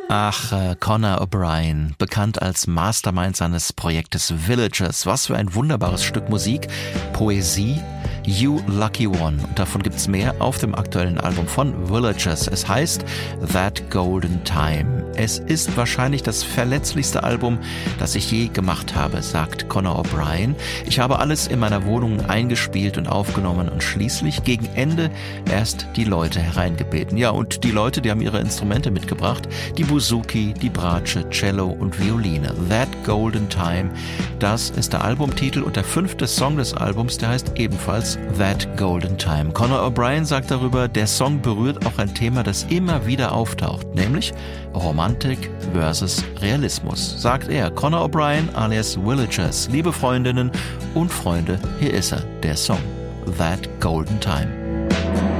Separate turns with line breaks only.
Ach, Conor O'Brien, bekannt als Mastermind seines Projektes Villagers. Was für ein wunderbares Stück Musik, Poesie, You Lucky One. Und davon gibt's mehr auf dem aktuellen Album von Villagers. Es heißt That Golden Time. Es ist wahrscheinlich das verletzlichste Album, das ich je gemacht habe, sagt Conor O'Brien. Ich habe alles in meiner Wohnung eingespielt und aufgenommen und schließlich gegen Ende erst die Leute hereingebeten. Ja, und die Leute, die haben ihre Instrumente mitgebracht. Die Bouzouki, die Bratsche, Cello und Violine. That Golden Time, das ist der Albumtitel und der 5. Song des Albums, der heißt ebenfalls That Golden Time. Conor O'Brien sagt darüber, der Song berührt auch ein Thema, das immer wieder auftaucht, nämlich Romantik versus Realismus, sagt er. Conor O'Brien alias Villagers. Liebe Freundinnen und Freunde, hier ist er, der Song That Golden Time.